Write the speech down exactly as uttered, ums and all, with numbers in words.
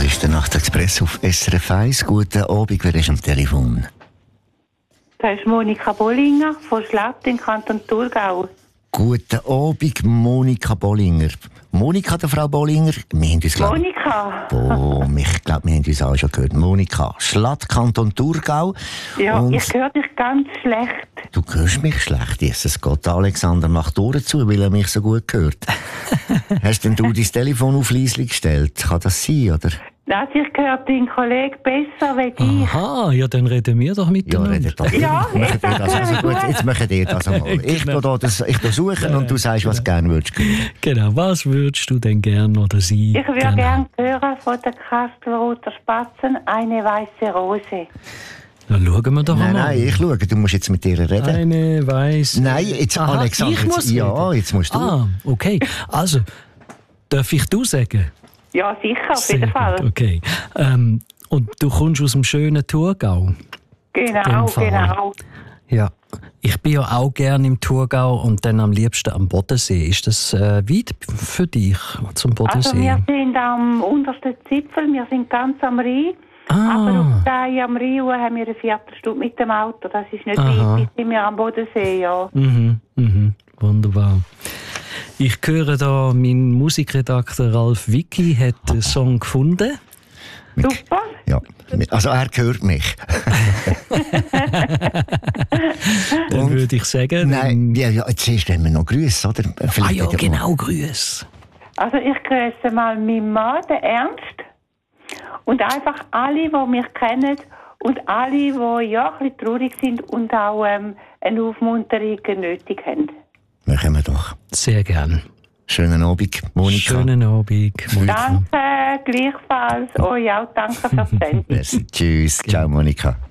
ist der Nachtexpress auf S R F eins. Guten Abend, wer ist am Telefon? Das ist Monika Bollinger von Schlatt im Kanton Thurgau. Guten Abend, Monika Bollinger. Monika, der Frau Bollinger, wir haben uns, glaub, Monika! Oh, ich glaube, wir haben uns auch schon gehört. Monika, Schlatt, Kanton Thurgau. Ja, Und ich höre dich ganz schlecht. du hörst mich schlecht. Jesus Gott, Alexander macht Ohren zu, weil er mich so gut hört. Hast denn du dein Telefon auf leise gestellt? Kann das sein, oder? Also ich höre deinen Kollegen besser wie dich. Aha, ja, dann reden wir doch Ja, miteinander. redet doch. Ja, Macht ihr das also gut? Jetzt machen ihr das einmal. Ich Genau. tu da das, ich tu suchen und du sagst, was du gerne würdest hören. Genau, was würdest du denn gern oder sie? Ich würde gerne gerne hören von der Kastelruther Spatzen «Eine weiße Rose». Dann schauen wir doch Nein, mal. nein, ich schaue, du musst jetzt mit ihr reden. Eine weiße. Nein, jetzt Aha, Alexander. ich Jetzt, muss ja, reden. jetzt musst du. Ah, okay. Also, darf ich du sagen? Ja, sicher, auf Sehr jeden Fall. gut, okay. Ähm, und du kommst aus dem schönen Thurgau? Genau, dem Fall. genau. Ja. Ich bin ja auch gerne im Thurgau und dann am liebsten am Bodensee. Ist das äh, weit für dich zum Bodensee? Also wir sind am untersten Zipfel, wir sind ganz am Rhein. Ah. Aber auf der am Rhein haben wir eine Viertelstunde mit dem Auto. Das ist nicht Aha. weit, bis sind wir am Bodensee, ja. Mhm, mhm, wunderbar. Ich höre da, mein Musikredakteur Ralf Wicki hat den Song gefunden. Super. Ja, also er hört mich. Dann Und? würde ich sagen... Nein, ja, ja, jetzt erst wenn wir noch grüßen, oder? Ah Vielleicht ja, wieder mal. genau, grüß. Also ich grüße mal meinen Mann, den Ernst. Und einfach alle, die mich kennen und alle, die ja ein bisschen traurig sind und auch ähm, eine Aufmunterung nötig haben. Machen wir doch. Sehr gern. Schönen Abend, Monika. Schönen Abend, Monika. Danke, gleichfalls. Euch auch danke fürs Senden. Merci. Tschüss. Ciao, Monika.